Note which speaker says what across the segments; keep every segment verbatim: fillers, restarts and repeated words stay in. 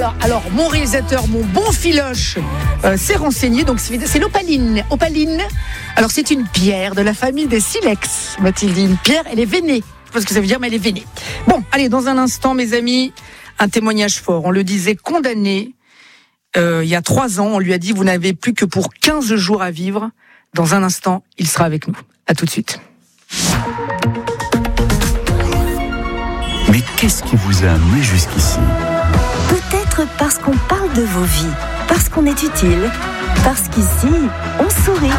Speaker 1: Alors, alors, mon réalisateur, mon bon filoche, euh, s'est renseigné. Donc, c'est, c'est l'opaline. Opaline. Alors, c'est une pierre de la famille des silex, m'a-t-il dit. Une pierre, elle est vénée. Je sais pas ce que ça veut dire, mais elle est vénée. Bon, allez, dans un instant, mes amis, un témoignage fort. On le disait condamné euh, il y a trois ans. On lui a dit, vous n'avez plus que pour quinze jours à vivre. Dans un instant, il sera avec nous. À tout de suite.
Speaker 2: Mais qu'est-ce qui vous a amené jusqu'ici ?
Speaker 3: Peut-être parce qu'on parle de vos vies, parce qu'on est utile, parce qu'ici, on sourit.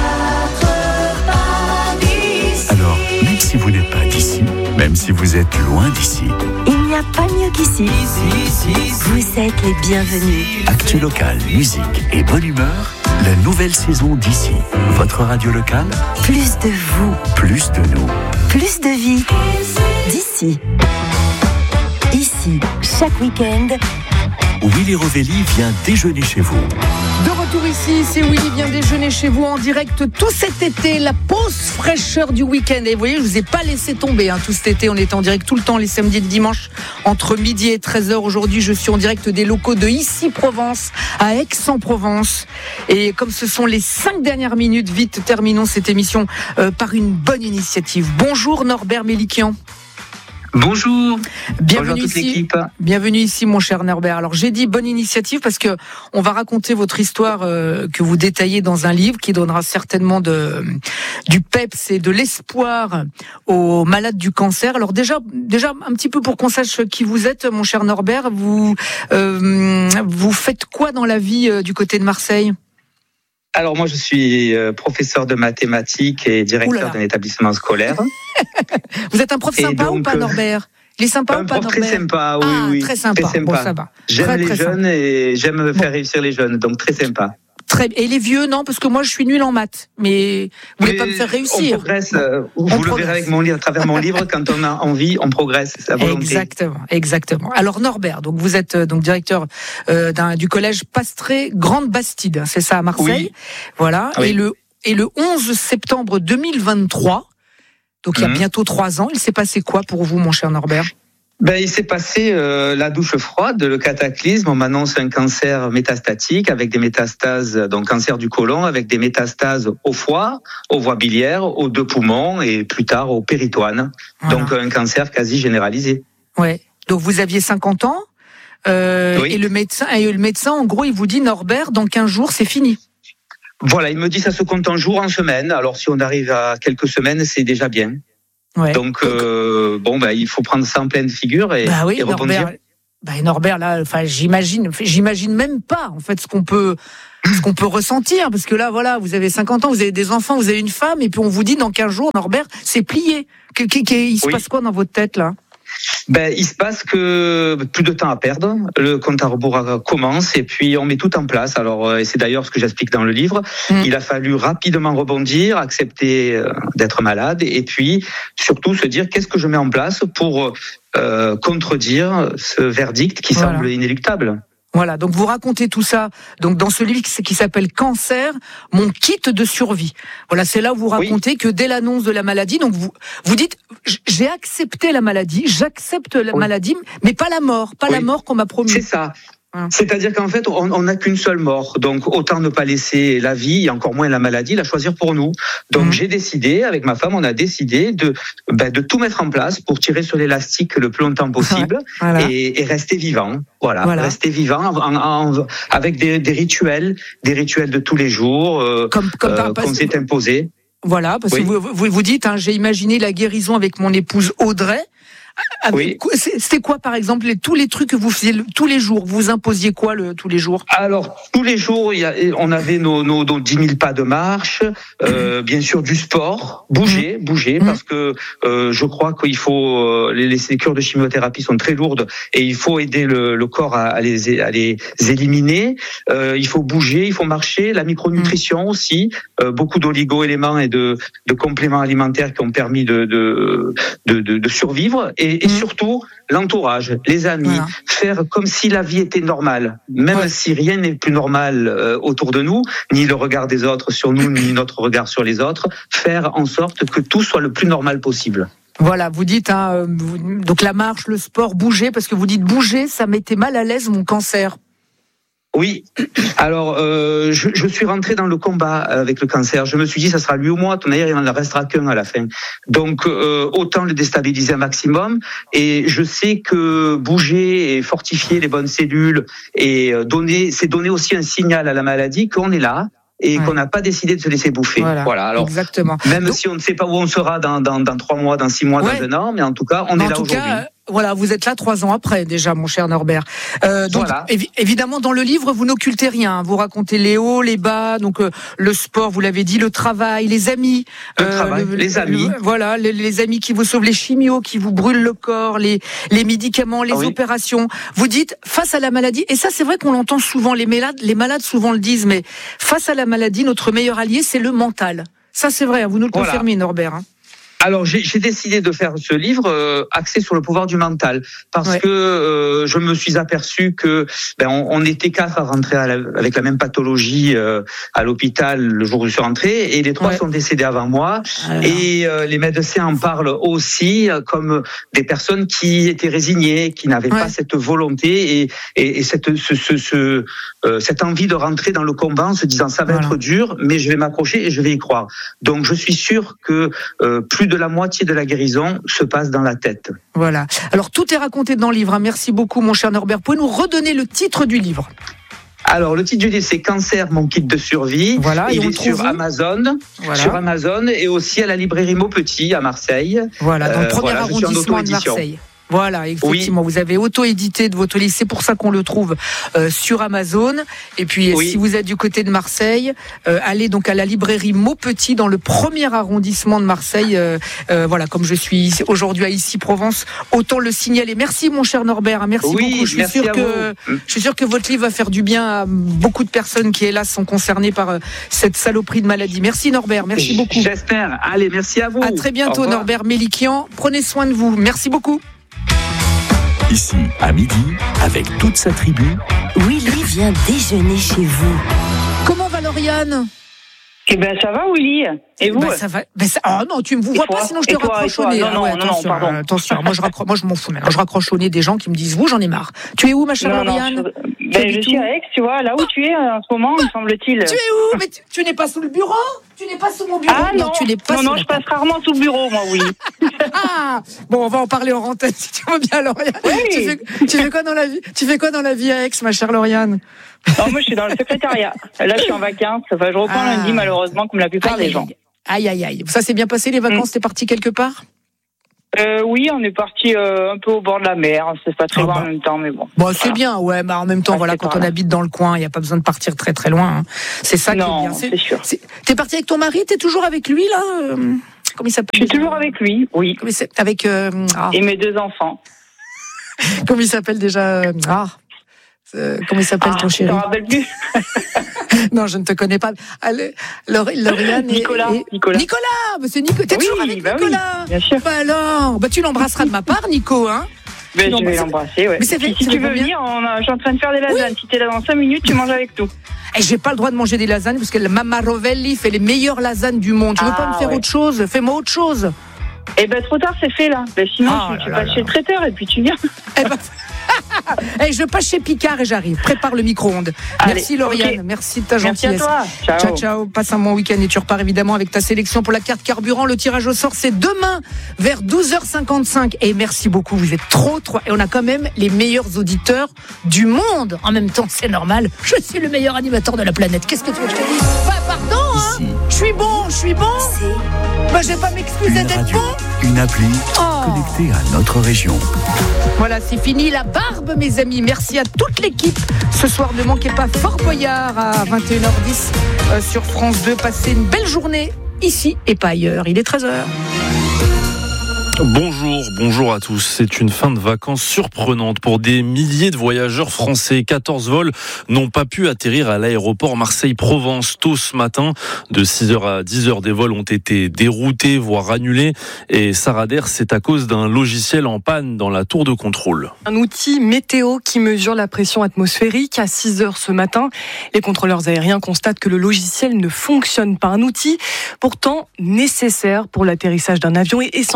Speaker 2: Alors, même si vous n'êtes pas d'ici, même si vous êtes loin d'ici,
Speaker 3: il n'y a pas mieux qu'ici. Vous êtes les bienvenus.
Speaker 2: Actu local, musique et bonne humeur, la nouvelle saison d'ici. Votre radio locale,
Speaker 3: Plus de vous,
Speaker 2: plus de nous.
Speaker 3: plus de vie. D'ici. Ici, chaque week-end,
Speaker 2: Willy Rovelli vient déjeuner chez vous.
Speaker 1: De retour ici, c'est Willy vient déjeuner chez vous en direct tout cet été, la pause fraîcheur du week-end. Et vous voyez, je vous ai pas laissé tomber hein, tout cet été, on était en direct tout le temps, les samedis et le dimanche, entre midi et treize heures. Aujourd'hui, je suis en direct des locaux de Ici Provence, à Aix-en-Provence. Et comme ce sont les cinq dernières minutes, vite terminons cette émission euh, par une bonne initiative. Bonjour Norbert Mélikian.
Speaker 4: Bonjour,
Speaker 1: Bienvenue
Speaker 4: bonjour toute
Speaker 1: ici.
Speaker 4: l'équipe.
Speaker 1: Bienvenue ici, mon cher Norbert. Alors, j'ai dit bonne initiative parce que on va raconter votre histoire euh, que vous détaillez dans un livre qui donnera certainement de, du peps et de l'espoir aux malades du cancer. Alors déjà, déjà un petit peu pour qu'on sache qui vous êtes, mon cher Norbert. Vous, euh, vous faites quoi dans la vie euh, du côté de Marseille ?
Speaker 4: Alors moi je suis euh, professeur de mathématiques et directeur d'un établissement scolaire.
Speaker 1: Vous êtes un prof
Speaker 4: Et
Speaker 1: sympa
Speaker 4: donc,
Speaker 1: ou pas, Norbert ? Il est sympa
Speaker 4: Un
Speaker 1: ou pas,
Speaker 4: prof très
Speaker 1: Norbert ?
Speaker 4: sympa, oui,
Speaker 1: Ah,
Speaker 4: oui.
Speaker 1: très sympa.
Speaker 4: Très sympa.
Speaker 1: Bon, ça va.
Speaker 4: J'aime
Speaker 1: Très,
Speaker 4: les
Speaker 1: très
Speaker 4: jeunes
Speaker 1: sympa.
Speaker 4: et j'aime faire réussir les jeunes, donc très sympa.
Speaker 1: Très bien. Et les vieux, non, parce que moi je suis nul en maths. Mais vous voulez
Speaker 4: Mais
Speaker 1: pas me faire
Speaker 4: On
Speaker 1: réussir ?
Speaker 4: progresse, euh, vous
Speaker 1: On
Speaker 4: le
Speaker 1: progresse.
Speaker 4: verrez avec mon livre, à travers mon livre, quand on a envie, on progresse, c'est la volonté.
Speaker 1: Exactement, exactement. Alors Norbert, donc vous êtes euh, donc directeur euh, d'un, du collège Pastré Grande Bastide, c'est ça à Marseille.
Speaker 4: Oui.
Speaker 1: Voilà.
Speaker 4: Oui.
Speaker 1: Et le et le onze septembre deux mille vingt-trois, donc il y a
Speaker 4: Mhm.
Speaker 1: bientôt trois ans, il s'est passé quoi pour vous, mon cher Norbert ?
Speaker 4: Ben, il s'est passé euh, la douche froide, le cataclysme. On m'annonce un cancer métastatique avec des métastases, donc cancer du côlon, avec des métastases au foie, aux voies biliaires, aux deux poumons et plus tard au péritoine.
Speaker 1: Voilà.
Speaker 4: Donc un cancer quasi généralisé.
Speaker 1: Ouais. Donc vous aviez cinquante ans euh,
Speaker 4: Oui.
Speaker 1: et le médecin et le médecin en gros il vous dit Norbert, dans quinze jours c'est fini.
Speaker 4: Voilà, il me dit ça se compte en jours, en semaines. Alors si on arrive à quelques semaines, c'est déjà bien.
Speaker 1: Ouais.
Speaker 4: Donc euh, bon, ben il faut prendre ça en pleine figure et,
Speaker 1: Bah oui,
Speaker 4: et rebondir.
Speaker 1: Norbert. Bah Norbert, là, enfin, j'imagine, j'imagine même pas, en fait, ce qu'on peut, ce qu'on peut ressentir, parce que là, voilà, vous avez cinquante ans, vous avez des enfants, vous avez une femme, et puis on vous dit dans quinze jours, Norbert, c'est plié. Que, que, que, il se
Speaker 4: Oui.
Speaker 1: passe quoi dans votre tête, là ?
Speaker 4: Ben, il se passe que plus de temps à perdre, le compte à rebours commence et puis on met tout en place. Alors, euh, et c'est d'ailleurs ce que j'explique dans le livre.
Speaker 1: Mm.
Speaker 4: Il a fallu rapidement rebondir, accepter euh, d'être malade et puis surtout se dire qu'est-ce que je mets en place pour euh, contredire ce verdict qui
Speaker 1: Voilà.
Speaker 4: semble inéluctable.
Speaker 1: Voilà, donc vous racontez tout ça donc dans ce livre qui s'appelle Cancer, mon kit de survie. Voilà, c'est là où vous racontez oui. que dès l'annonce de la maladie, donc vous vous dites j'ai accepté la maladie, j'accepte la oui. maladie, mais pas la mort, pas oui. la mort qu'on m'a promis.
Speaker 4: C'est ça. C'est-à-dire qu'en fait, on n'a qu'une seule mort. Donc, autant ne pas laisser la vie, et encore moins la maladie, la choisir pour nous. Donc, mmh. j'ai décidé, avec ma femme, on a décidé de, ben, de tout mettre en place pour tirer sur l'élastique le plus longtemps possible voilà. et, et rester vivant. Voilà, voilà. Rester vivant en, en, en, avec des, des rituels, des rituels de tous les jours euh, comme, comme euh, qu'on s'est imposés.
Speaker 1: Voilà, parce oui. que vous, vous, vous dites, hein, j'ai imaginé la guérison avec mon épouse Audrey. Avec, oui. C'était quoi, par exemple, les, tous les trucs que vous faisiez le, tous les jours? Vous imposiez quoi le, tous les jours?
Speaker 4: Alors, tous les jours, il y a, on avait nos, nos, nos dix mille pas de marche, euh, bien sûr du sport, bouger, bouger, mmh. parce que euh, je crois qu'il faut... Euh, les, les cures de chimiothérapie sont très lourdes et il faut aider le, le corps à, à, les, à les éliminer. Euh, il faut bouger, il faut marcher, la micronutrition mmh. aussi, euh, beaucoup d'oligo-éléments et de, de compléments alimentaires qui ont permis de, de, de, de, de survivre. Et Et, et surtout, l'entourage, les amis, voilà. faire comme si la vie était normale, même ouais. si rien n'est plus normal euh, autour de nous, ni le regard des autres sur nous, ni notre regard sur les autres, faire en sorte que tout soit le plus normal possible.
Speaker 1: Voilà, vous dites, hein, vous, donc la marche, le sport, bouger, parce que vous dites bouger, ça mettait mal à l'aise mon cancer.
Speaker 4: Oui, alors euh, je, je suis rentré dans le combat avec le cancer. Je me suis dit, ça sera lui ou moi. De toute manière, il n'en restera qu'un à la fin. Donc euh, autant le déstabiliser un maximum. Et je sais que bouger et fortifier les bonnes cellules et donner, c'est donner aussi un signal à la maladie qu'on est là. Et ouais. qu'on n'a pas décidé de se laisser bouffer.
Speaker 1: Voilà,
Speaker 4: voilà. Alors,
Speaker 1: exactement.
Speaker 4: Même
Speaker 1: donc,
Speaker 4: si on ne sait pas où on sera dans, dans, dans trois mois, dans six mois, ouais. dans un an, mais en tout cas, on est là aujourd'hui. Cas,
Speaker 1: voilà, vous êtes là trois ans après déjà, mon cher Norbert. Euh, donc, voilà. évi- évidemment, dans le livre, vous n'occultez rien. Vous racontez les hauts, les bas, donc euh, le sport, vous l'avez dit, le travail, les amis,
Speaker 4: le euh, travail, le, les amis.
Speaker 1: Le, voilà, les, les amis qui vous sauvent, les chimios qui vous brûlent le corps, les les médicaments, les ah oui. opérations. Vous dites face à la maladie, et ça, c'est vrai qu'on l'entend souvent. Les malades, les malades souvent le disent, mais face à la maladie, notre meilleur allié, c'est le mental. Ça, c'est vrai. Vous nous le voilà. confirmez, Norbert. Hein.
Speaker 4: Alors j'ai, j'ai décidé de faire ce livre euh, axé sur le pouvoir du mental parce ouais. que euh, je me suis aperçu que ben on, on était quatre à rentrer à la, avec la même pathologie euh, à l'hôpital le jour où je suis rentré et les trois ouais. sont décédés avant moi Alors. et euh, les médecins en parlent aussi euh, comme des personnes qui étaient résignées, qui n'avaient ouais. pas cette volonté et, et, et cette ce, ce, ce euh, cette envie de rentrer dans le combat en se disant ça va voilà. être dur mais je vais m'accrocher et je vais y croire. Donc je suis sûr que euh, plus de la moitié de la guérison se passe dans la tête.
Speaker 1: Voilà. Alors tout est raconté dans le livre. Merci beaucoup, mon cher Norbert. Pouvez nous redonner le titre du livre ?
Speaker 4: Alors le titre du livre c'est Cancer, mon kit de survie.
Speaker 1: Voilà.
Speaker 4: Il est sur où Amazon, voilà. sur Amazon et aussi à la librairie Maupetit à Marseille.
Speaker 1: Voilà, dans le premier euh, voilà, arrondissement de Marseille. Voilà, effectivement, oui. vous avez auto-édité de votre livre, c'est pour ça qu'on le trouve euh, sur Amazon. Et puis, oui. si vous êtes du côté de Marseille, euh, allez donc à la librairie Maupetit dans le premier arrondissement de Marseille. Euh, euh, voilà, comme je suis aujourd'hui à Issy-Provence, autant le signaler. Merci, mon cher Norbert. Merci
Speaker 4: oui,
Speaker 1: beaucoup. Je suis
Speaker 4: merci
Speaker 1: sûr que je suis sûr que votre livre va faire du bien à beaucoup de personnes qui, hélas, sont concernées par euh, cette saloperie de maladie. Merci, Norbert. Merci beaucoup.
Speaker 4: J'espère. Allez, merci à vous.
Speaker 1: À très bientôt, Norbert Mélikian. Prenez soin de vous. Merci beaucoup.
Speaker 2: Ici, à midi, avec toute sa tribu,
Speaker 3: Willy vient déjeuner chez vous.
Speaker 1: Comment va Lauriane ?
Speaker 5: Eh ben ça va, Willy. Et vous ?
Speaker 1: Ben, ça va. Ben, ça... Oh non, tu me vois pas, sinon je te raccroche au nez.
Speaker 5: Non, non,
Speaker 1: ouais,
Speaker 5: non,
Speaker 1: attention,
Speaker 5: non, pardon.
Speaker 1: Euh, attention, moi je, raccro... moi je m'en fous maintenant. Je raccroche au nez des gens qui me disent vous, j'en ai marre. Tu es où, ma chère
Speaker 5: non,
Speaker 1: Lauriane ?
Speaker 5: Non, je... Ben, je suis à Aix, tu vois, là où oh. tu es en ce moment, il semble-t-il.
Speaker 1: Tu es où ? Mais tu, tu n'es pas sous le bureau ? Tu n'es pas sous mon bureau ?
Speaker 5: Ah non, non
Speaker 1: tu n'es pas
Speaker 5: non,
Speaker 1: sous
Speaker 5: non, je passe rarement sous le bureau, moi, oui.
Speaker 1: Ah bon, on va en parler en antenne si tu veux bien, Lauriane.
Speaker 5: Oui.
Speaker 1: Tu fais, tu fais quoi dans la vie ? Tu fais quoi dans la vie à Aix, ma chère Lauriane ?
Speaker 5: Non, moi je suis dans le secrétariat. Là, je suis en vacances. Enfin, je reprends ah. lundi, malheureusement, comme la plupart
Speaker 1: aïe,
Speaker 5: des gens.
Speaker 1: Aïe, aïe, aïe. Ça s'est bien passé, les vacances ? Mmh. T'es parti quelque part ?
Speaker 5: Euh, oui, on est parti euh, un peu au bord de la mer. C'est pas très ah loin bah. en même temps, mais bon.
Speaker 1: Bon, c'est voilà. bien, ouais. Mais en même temps, ah, voilà, quand on là. habite dans le coin, il n'y a pas besoin de partir très très loin. Hein. C'est ça
Speaker 5: non,
Speaker 1: qui est bien.
Speaker 5: C'est, c'est sûr.
Speaker 1: C'est... T'es parti avec ton mari ? T'es toujours avec lui là ? Comment il s'appelle ?
Speaker 5: Je suis toujours avec lui, oui.
Speaker 1: Comment il avec euh...
Speaker 5: ah. Et mes deux enfants.
Speaker 1: Comment il s'appelle déjà ? Ah. Euh, comment il s'appelle ah, ton chéri ?
Speaker 5: Je ne me rappelle plus.
Speaker 1: Non, je ne te connais pas. Allez, Lauriane
Speaker 5: Nicolas,
Speaker 1: et, et...
Speaker 5: Nicolas.
Speaker 1: Nicolas, mais c'est Nico. T'es
Speaker 5: oui,
Speaker 1: toujours avec
Speaker 5: bah
Speaker 1: Nicolas.
Speaker 5: Oui, bien sûr.
Speaker 1: Bah alors, bah tu l'embrasseras de ma part, Nico, hein.
Speaker 5: Ben, je vais l'embrasser, ouais. Mais c'est fait, si, si tu veux venir, on a, je suis en train de faire des lasagnes. Oui. Si t'es là dans cinq minutes, tu manges avec tout.
Speaker 1: Et j'ai pas le droit de manger des lasagnes parce que la Mamma Rovelli fait les meilleures lasagnes du monde. Tu veux ah, pas me faire ouais. autre chose ? Fais-moi autre chose.
Speaker 5: Eh ben trop tard, c'est fait là. Ben, sinon, ah, tu, tu passes chez le traiteur et puis tu viens.
Speaker 1: Eh ben... hey, je passe chez Picard et j'arrive. Prépare le micro-ondes. Allez, merci Lauriane, okay. Merci de ta gentillesse.
Speaker 5: Merci à toi. Ciao.
Speaker 1: ciao, ciao. Passe un bon week-end et tu repars évidemment avec ta sélection pour la carte carburant. Le tirage au sort, c'est demain vers douze heures cinquante-cinq. Et merci beaucoup, vous êtes trop, trop. Et on a quand même les meilleurs auditeurs du monde. En même temps, c'est normal. Je suis le meilleur animateur de la planète. Qu'est-ce que tu veux que je te dise ? Bah, pardon, hein. Je suis bon, je suis bon. Bah, je vais pas m'excuser
Speaker 2: une
Speaker 1: d'être
Speaker 2: radio,
Speaker 1: bon.
Speaker 2: Une appli oh. connectée à notre région.
Speaker 1: Voilà, c'est fini la barbe, mes amis. Merci à toute l'équipe. Ce soir, ne manquez pas Fort Boyard à vingt et une heures dix euh, sur France deux. Passez une belle journée ici et pas ailleurs. Il est treize heures.
Speaker 6: Bonjour, bonjour à tous. C'est une fin de vacances surprenante pour des milliers de voyageurs français. quatorze vols n'ont pas pu atterrir à l'aéroport Marseille-Provence tôt ce matin. De six heures à dix heures, des vols ont été déroutés, voire annulés. Et Sarah Der, c'est à cause d'un logiciel en panne dans la tour de contrôle.
Speaker 7: Un outil météo qui mesure la pression atmosphérique. À six heures ce matin, les contrôleurs aériens constatent que le logiciel ne fonctionne pas. Un outil pourtant nécessaire pour l'atterrissage d'un avion et essentiel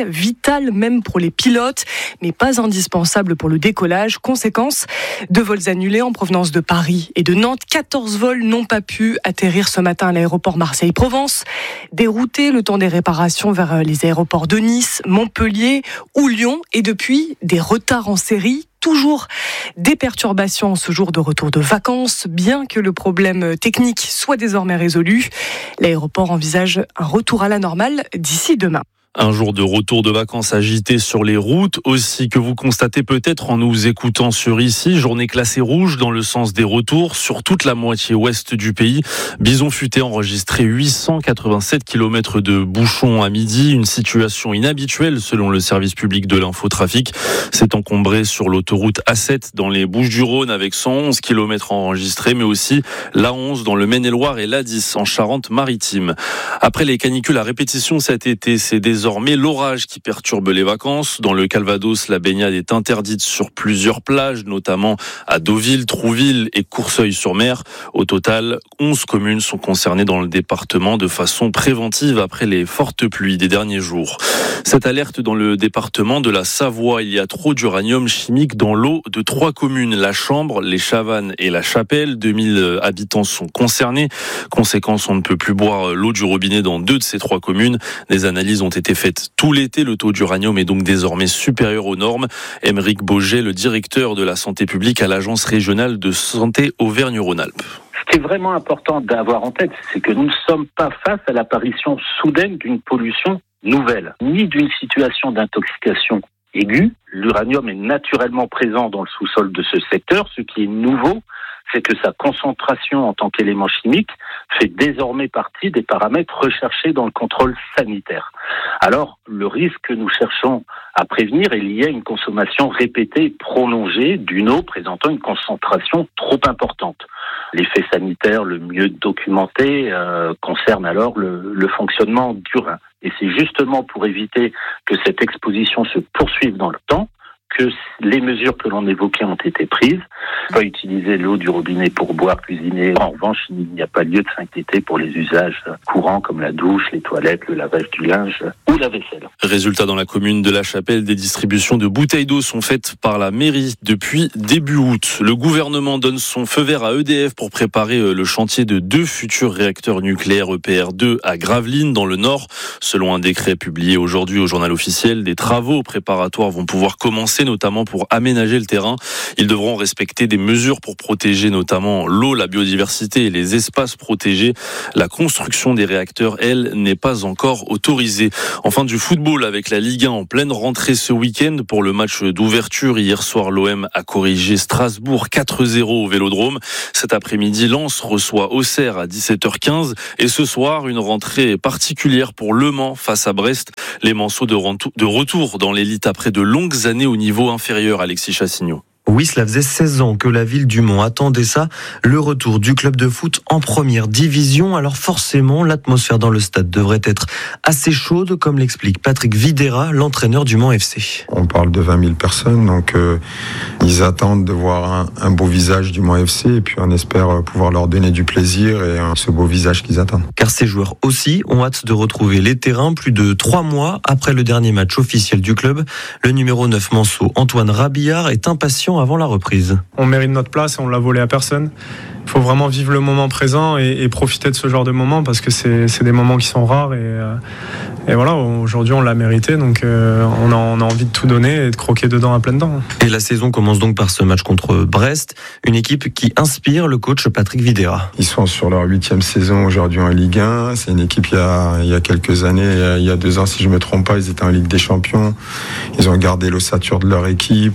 Speaker 7: vital même pour les pilotes, mais pas indispensable pour le décollage. Conséquence, deux vols annulés en provenance de Paris et de Nantes. quatorze vols n'ont pas pu atterrir ce matin à l'aéroport Marseille-Provence. Dérouté, le temps des réparations vers les aéroports de Nice, Montpellier ou Lyon. Et depuis, des retards en série. Toujours des perturbations en ce jour de retour de vacances, bien que le problème technique soit désormais résolu. L'aéroport envisage un retour à la normale d'ici demain.
Speaker 6: Un jour de retour de vacances agité sur les routes aussi que vous constatez peut-être en nous écoutant sur ici. Journée classée rouge dans le sens des retours sur toute la moitié ouest du pays. Bison-Futé enregistré huit cent quatre-vingt-sept kilomètres de bouchons à midi. Une situation inhabituelle selon le service public de l'infotrafic. C'est encombré sur l'autoroute A sept dans les Bouches-du-Rhône avec cent onze kilomètres enregistrés, mais aussi l'A onze dans le Maine-et-Loire et l'A dix en Charente-Maritime. Après les canicules à répétition cet été, c'est désormais Désormais, l'orage qui perturbe les vacances. Dans le Calvados, la baignade est interdite sur plusieurs plages, notamment à Deauville, Trouville et Courceuil-sur-Mer. Au total, onze communes sont concernées dans le département de façon préventive après les fortes pluies des derniers jours. Cette alerte dans le département de la Savoie, il y a trop d'uranium chimique dans l'eau de trois communes, la Chambre, les Chavannes et la Chapelle. deux mille habitants sont concernés. Conséquence, on ne peut plus boire l'eau du robinet dans deux de ces trois communes. Des analyses ont été faites tout l'été. Le taux d'uranium est donc désormais supérieur aux normes. Aymeric Boget, le directeur de la santé publique à l'Agence régionale de santé Auvergne-Rhône-Alpes.
Speaker 8: Ce qui est vraiment important d'avoir en tête, c'est que nous ne sommes pas face à l'apparition soudaine d'une pollution nouvelle, ni d'une situation d'intoxication aiguë. L'uranium est naturellement présent dans le sous-sol de ce secteur. Ce qui est nouveau, c'est que sa concentration en tant qu'élément chimique fait désormais partie des paramètres recherchés dans le contrôle sanitaire. Alors, le risque que nous cherchons à prévenir est lié à une consommation répétée et prolongée d'une eau présentant une concentration trop importante. L'effet sanitaire le mieux documenté euh, concerne alors le, le fonctionnement du rein. Et c'est justement pour éviter que cette exposition se poursuive dans le temps que les mesures que l'on évoquait ont été prises. Pas utiliser l'eau du robinet pour boire, cuisiner. En revanche, il n'y a pas lieu de s'inquiéter pour les usages courants comme la douche, les toilettes, le lavage du linge ou la vaisselle.
Speaker 6: Résultat, dans la commune de La Chapelle, des distributions de bouteilles d'eau sont faites par la mairie depuis début août. Le gouvernement donne son feu vert à E D F pour préparer le chantier de deux futurs réacteurs nucléaires E P R deux à Gravelines dans le Nord. Selon un décret publié aujourd'hui au journal officiel, des travaux préparatoires vont pouvoir commencer, notamment pour aménager le terrain. Ils devront respecter des mesures pour protéger notamment l'eau, la biodiversité et les espaces protégés. La construction des réacteurs, elle, n'est pas encore autorisée. Enfin, du football avec la Ligue un en pleine rentrée ce week-end pour le match d'ouverture. Hier soir, l'O M a corrigé Strasbourg quatre zéro au Vélodrome. Cet après-midi, Lens reçoit Auxerre à dix-sept heures quinze. Et ce soir, une rentrée particulière pour Le Mans face à Brest. Les Manceaux de retour dans l'élite après de longues années au niveau inférieur, Alexis Chassignot.
Speaker 9: Oui, cela faisait seize ans que la ville du Mans attendait ça, le retour du club de foot en première division. Alors forcément, l'atmosphère dans le stade devrait être assez chaude, comme l'explique Patrick Videra, l'entraîneur du Mans F C.
Speaker 10: On parle de vingt mille personnes, donc euh, ils attendent de voir un, un beau visage du Mans F C et puis on espère pouvoir leur donner du plaisir et euh, ce beau visage qu'ils attendent.
Speaker 9: Car ces joueurs aussi ont hâte de retrouver les terrains plus de trois mois après le dernier match officiel du club. Le numéro neuf Manceau, Antoine Rabillard, est impatient avant la reprise.
Speaker 11: On mérite notre place et on l'a volé à personne. Il faut vraiment vivre le moment présent et, et profiter de ce genre de moments parce que c'est, c'est des moments qui sont rares et, euh, et voilà, aujourd'hui on l'a mérité, donc euh, on, a, on a envie de tout donner et de croquer dedans à pleines dents.
Speaker 9: Et la saison commence donc par ce match contre Brest, une équipe qui inspire le coach Patrick Videra.
Speaker 10: Ils sont sur leur huitième saison aujourd'hui en Ligue un. C'est une équipe il y a, il y a quelques années, il y a, il y a deux ans si je ne me trompe pas, ils étaient en Ligue des Champions. Ils ont gardé l'ossature de leur équipe.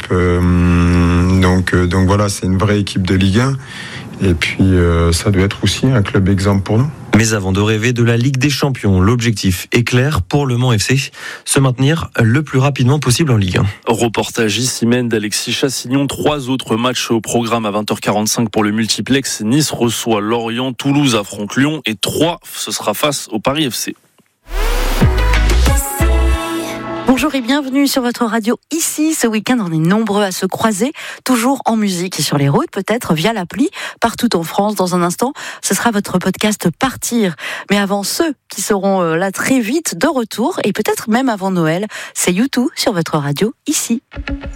Speaker 10: Euh, donc, euh, donc voilà, c'est une vraie équipe de Ligue un. Et puis, euh, ça doit être aussi un club exemple pour nous.
Speaker 9: Mais avant de rêver de la Ligue des Champions, l'objectif est clair pour le Mans F C, se maintenir le plus rapidement possible en Ligue un.
Speaker 6: Reportage ici même d'Alexis Chassignon. Trois autres matchs au programme à vingt heures quarante-cinq pour le multiplex. Nice reçoit Lorient, Toulouse affronte Lyon et Troyes, ce sera face au Paris F C.
Speaker 12: Bonjour et bienvenue sur votre radio. Ici, ce week-end, on est nombreux à se croiser, toujours en musique et sur les routes, peut-être via l'appli, partout en France. Dans un instant, ce sera votre podcast Partir. Mais avant ceux qui seront là très vite de retour, et peut-être même avant Noël, c'est U deux sur votre radio, ici.